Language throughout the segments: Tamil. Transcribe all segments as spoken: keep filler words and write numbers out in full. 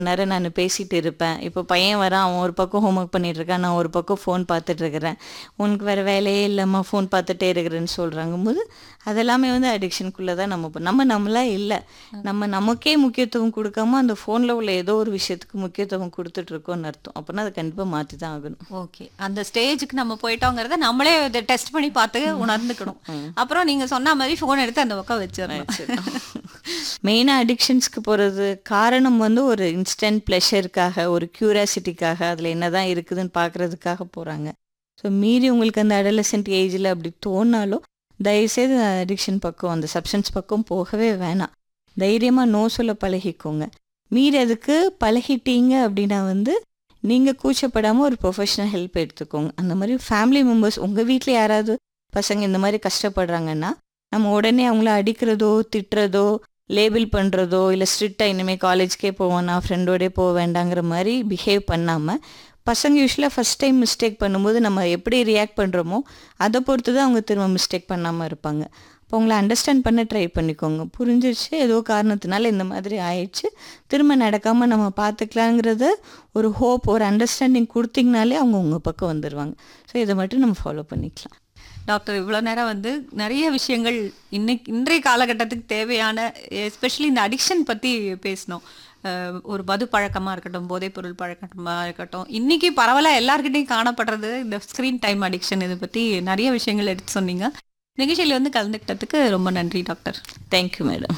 நேரம் நான் பேசிட்டு இருப்பேன். இப்போ பையன் வரான், அவன் ஒரு பக்கம் ஹோம் ஒர்க் பண்ணிட்டு இருக்கான், நான் ஒரு பக்கம் ஃபோன் பார்த்துட்டு இருக்கிறேன். உனக்கு வேற வேலையே இல்லைம்மா, ஃபோன் பார்த்துட்டே இருக்கிறேன்னு சொல்கிறாங்கும்போது அதெல்லாமே வந்து அடிக்ஷனுக்குள்ளே தான் நம்ம போ- நம்ம நம்மளா இல்லை, நம்ம நமக்கே முக்கியத்துவம் கொடுக்காம அந்த ஃபோனில் உள்ள ஏதோ ஒரு விஷயத்துக்கு முக்கியத்துவம் கொடுத்துட்டு இருக்கோம்னு அர்த்தம். அப்படின்னா அதை கண்டிப்பாக மாற்றி தான் ஆகணும். ஓகே. அந்த ஸ்டேஜுக்கு நம்ம போயிட்டோங்கிறத நம்மளே இதை டெஸ்ட் பண்ணி பார்த்து உணர்ந்துக்கணும். அப்புறம் நீங்க சொன்ன மாதிரி ஃபோன் எடுத்து அந்த பக்கம் வச்சிடணும். மெயினாக அடிக்ஷன்ஸ்க்கு போகிறது காரணம் வந்து ஒரு இன்ஸ்டன்ட் ப்ளஷருக்காக, ஒரு க்யூரியாசிட்டிக்காக, அதில் என்ன தான் இருக்குதுன்னு பார்க்குறதுக்காக போகிறாங்க. ஸோ மீறி உங்களுக்கு அந்த அடலசென்ட் ஏஜில் அப்படி தோணாலும் தயவுசெய்து அடிக்ஷன் பக்கம், அந்த சப்ஸ்டன்ஸ் பக்கம் போகவே வேணாம். தைரியமாக நோ சொல்ல பழகிக்கோங்க. மீறி அதுக்கு பழகிட்டீங்க அப்படின்னா வந்து நீங்கள் கூச்சப்படாமல் ஒரு ப்ரொஃபஷனல் ஹெல்ப் எடுத்துக்கோங்க. அந்த மாதிரி ஃபேமிலி மெம்பர்ஸ், உங்கள் வீட்டில் யாராவது பசங்க இந்த மாதிரி கஷ்டப்படுறாங்கன்னா நம்ம உடனே அவங்கள அடிக்கிறதோ திட்டுறதோ லேபிள் பண்ணுறதோ இல்லை ஸ்ட்ரிக்டாக இனிமேல் காலேஜ்க்கே போவேன்னா ஃப்ரெண்டோடே போக வேண்டாங்கிற மாதிரி பிஹேவ் பண்ணாமல், பசங்க யூஸ்வலாக ஃபஸ்ட் டைம் மிஸ்டேக் பண்ணும்போது நம்ம எப்படி ரியாக்ட் பண்ணுறோமோ அதை பொறுத்து தான் அவங்க திரும்ப மிஸ்டேக் பண்ணாமல் இருப்பாங்க. அப்போ உங்களை அண்டர்ஸ்டாண்ட் பண்ண ட்ரை பண்ணிக்கோங்க. புரிஞ்சிருச்சு, ஏதோ காரணத்தினால இந்த மாதிரி ஆயிடுச்சு, திரும்ப நடக்காமல் நம்ம பார்த்துக்கலாங்கிறத ஒரு ஹோப், ஒரு அண்டர்ஸ்டாண்டிங் கொடுத்தீங்கனாலே அவங்க உங்கள் பக்கம் வந்துடுவாங்க. ஸோ இதை மட்டும் நம்ம ஃபாலோ பண்ணிக்கலாம். டாக்டர், இவ்வளோ நேரம் வந்து நிறைய விஷயங்கள் இன்னைக்கு இன்றைய காலகட்டத்துக்கு தேவையான, எஸ்பெஷலி இந்த அடிக்ஷன் பற்றி பேசினோம். அஹ் ஒரு மது பழக்கமாக இருக்கட்டும், போதைப்பொருள் பழக்கமாக இருக்கட்டும், இன்னைக்கு பரவலாக எல்லாருக்கிட்டையும் காணப்படுறது இந்த ஸ்க்ரீன் டைம் அடிக்ஷன். இதை பற்றி நிறைய விஷயங்கள் எடுத்து சொன்னீங்க. நிகழ்ச்சியில் வந்து கலந்துக்கிட்டதுக்கு ரொம்ப நன்றி டாக்டர். Thank you madam.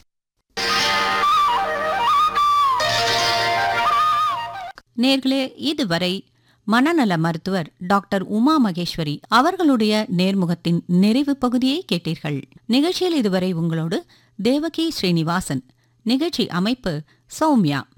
நேர்களே, இதுவரை மனநல மருத்துவர் டாக்டர் உமா மகேஸ்வரி அவர்களுடைய நேர்முகத்தின் நிறைவு பகுதியை கேட்டீர்கள். நிகழ்ச்சியில் இதுவரை உங்களோடு தேவகி ஸ்ரீனிவாசன். நிகழ்ச்சி அமைப்பு சௌமியா.